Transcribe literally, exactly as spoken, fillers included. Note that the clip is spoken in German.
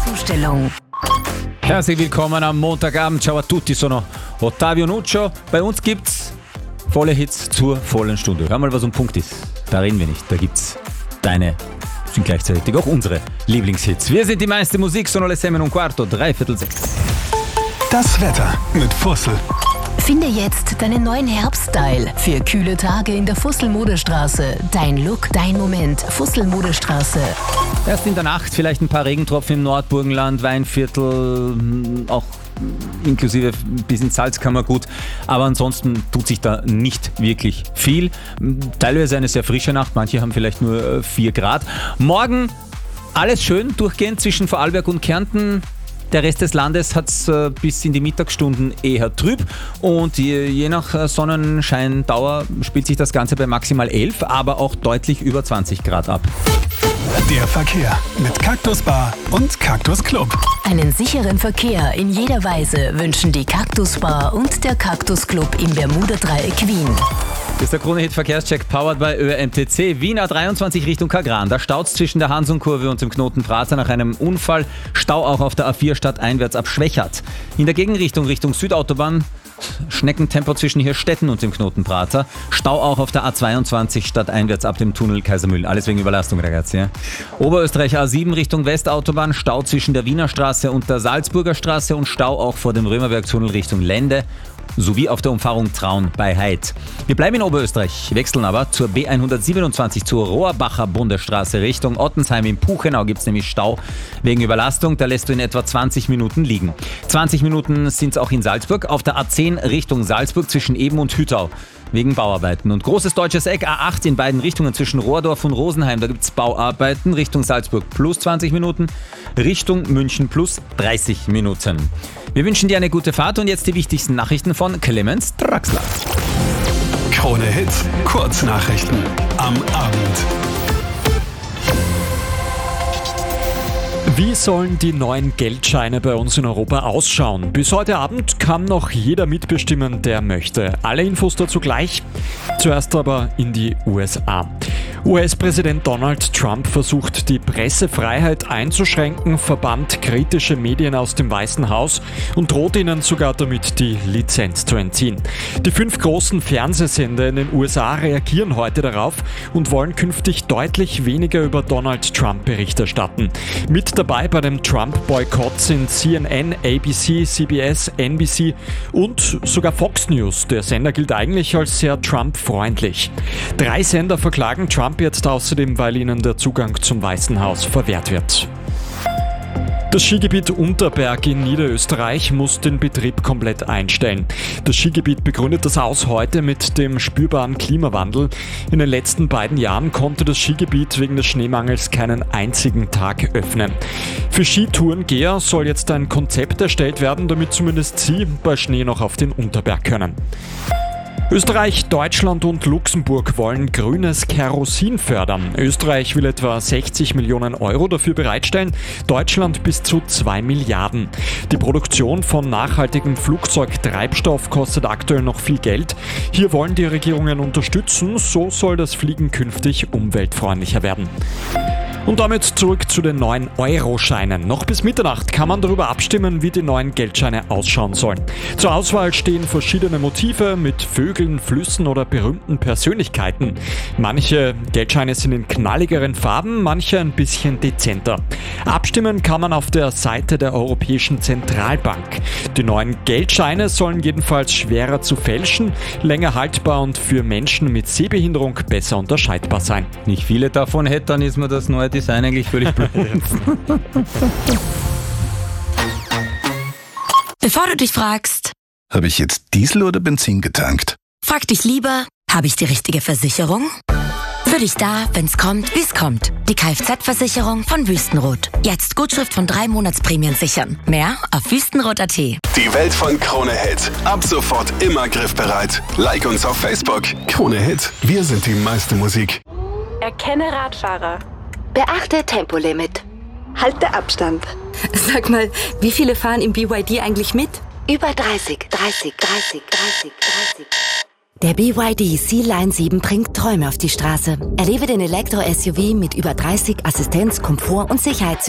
Zustellung. Herzlich willkommen am Montagabend. Ciao a tutti, sono Ottavio Nuccio. Bei uns gibt's volle Hits zur vollen Stunde. Hör mal, was um Punkt ist. Da reden wir nicht. Da gibt's deine, sind gleichzeitig auch unsere Lieblingshits. Wir sind die meiste Musik, sono le sette un quarto, dreiviertel sechs. Das Wetter mit Fussel. Finde jetzt deinen neuen Herbststyle für kühle Tage in der Fussel-Modestraße. Dein Look, dein Moment. Fussel-Modestraße. Erst in der Nacht vielleicht ein paar Regentropfen im Nordburgenland, Weinviertel, auch inklusive bis ins Salzkammergut. Aber ansonsten tut sich da nicht wirklich viel. Teilweise eine sehr frische Nacht, manche haben vielleicht nur vier Grad. Morgen alles schön durchgehend zwischen Vorarlberg und Kärnten. Der Rest des Landes hat es äh, bis in die Mittagsstunden eher trüb und je, je nach äh, Sonnenscheindauer spielt sich das Ganze bei maximal elf, aber auch deutlich über zwanzig Grad ab. Der Verkehr mit Cactus Bar und Cactus Club. Einen sicheren Verkehr in jeder Weise wünschen die Cactus Bar und der Cactus Club im Bermuda-Dreieck Wien. Das ist der Krone-Hit-Verkehrscheck powered by Ö M T C. Wien A dreiundzwanzig Richtung Kagran. Da staut's zwischen der Hansum-Kurve und dem Knoten Prater nach einem Unfall. Stau auch auf der A vier stadteinwärts ab Schwächert. In der Gegenrichtung Richtung Südautobahn Schneckentempo zwischen Hirstetten und dem Knoten Prater. Stau auch auf der A zweiundzwanzig stadteinwärts ab dem Tunnel Kaisermühlen. Alles wegen Überlastung, ragazzi. Ja? Oberösterreich A sieben Richtung Westautobahn. Stau zwischen der Wiener Straße und der Salzburger Straße und Stau auch vor dem Römerbergtunnel Richtung Lende. Sowie auf der Umfahrung Traun bei Heid. Wir bleiben in Oberösterreich, wechseln aber zur B hundertsiebenundzwanzig zur Rohrbacher Bundesstraße Richtung Ottensheim. In Puchenau gibt es nämlich Stau wegen Überlastung. Da lässt du in etwa zwanzig Minuten liegen. zwanzig Minuten sind es auch in Salzburg. Auf der A zehn Richtung Salzburg zwischen Eben und Hüttau. Wegen Bauarbeiten. Und großes deutsches Eck A acht in beiden Richtungen zwischen Rohrdorf und Rosenheim. Da gibt es Bauarbeiten. Richtung Salzburg plus zwanzig Minuten, Richtung München plus dreißig Minuten. Wir wünschen dir eine gute Fahrt und jetzt die wichtigsten Nachrichten von Clemens Draxler. Krone Hits, Kurznachrichten am Abend. Wie sollen die neuen Geldscheine bei uns in Europa ausschauen? Bis heute Abend kann noch jeder mitbestimmen, der möchte. Alle Infos dazu gleich. Zuerst aber in die U S A. U S-Präsident Donald Trump versucht, die Pressefreiheit einzuschränken, verbannt kritische Medien aus dem Weißen Haus und droht ihnen sogar damit, die Lizenz zu entziehen. Die fünf großen Fernsehsender in den U S A reagieren heute darauf und wollen künftig deutlich weniger über Donald Trump Bericht erstatten. Mit dabei bei dem Trump-Boykott sind C N N, A B C, C B S, N B C und sogar Fox News. Der Sender gilt eigentlich als sehr Trump-freundlich. Drei Sender verklagen Trump jetzt außerdem, weil ihnen der Zugang zum Weißen Haus verwehrt wird. Das Skigebiet Unterberg in Niederösterreich muss den Betrieb komplett einstellen. Das Skigebiet begründet das aus heute mit dem spürbaren Klimawandel. In den letzten beiden Jahren konnte das Skigebiet wegen des Schneemangels keinen einzigen Tag öffnen. Für Skitourengeher soll jetzt ein Konzept erstellt werden, damit zumindest sie bei Schnee noch auf den Unterberg können. Österreich, Deutschland und Luxemburg wollen grünes Kerosin fördern. Österreich will etwa sechzig Millionen Euro dafür bereitstellen, Deutschland bis zu zwei Milliarden. Die Produktion von nachhaltigem Flugzeugtreibstoff kostet aktuell noch viel Geld. Hier wollen die Regierungen unterstützen, so soll das Fliegen künftig umweltfreundlicher werden. Und damit zurück zu den neuen Euro-Scheinen. Noch bis Mitternacht kann man darüber abstimmen, wie die neuen Geldscheine ausschauen sollen. Zur Auswahl stehen verschiedene Motive mit Vögeln, Flüssen oder berühmten Persönlichkeiten. Manche Geldscheine sind in knalligeren Farben, manche ein bisschen dezenter. Abstimmen kann man auf der Seite der Europäischen Zentralbank. Die neuen Geldscheine sollen jedenfalls schwerer zu fälschen, länger haltbar und für Menschen mit Sehbehinderung besser unterscheidbar sein. Nicht viele davon hätte, dann ist mir das neue Design eigentlich völlig blöd. Bevor du dich fragst, Habe ich jetzt Diesel oder Benzin getankt? frag dich lieber, habe ich die richtige Versicherung? Für dich da, wenn's kommt, wie's kommt. Die Kfz-Versicherung von Wüstenrot. Jetzt Gutschrift von drei Monatsprämien sichern. Mehr auf wüstenrot punkt at. Die Welt von Krone Hit. Ab sofort immer griffbereit. Like uns auf Facebook. Krone Hit. Wir sind die meiste Musik. Erkenne Radfahrer. Beachte Tempolimit. Halte Abstand. Sag mal, wie viele fahren im B Y D eigentlich mit? Über dreißig, dreißig, dreißig, dreißig, dreißig. Der B Y D C-Line sieben bringt Träume auf die Straße. Erlebe den Elektro-S U V mit über dreißig Assistenz-, Komfort- und Sicherheits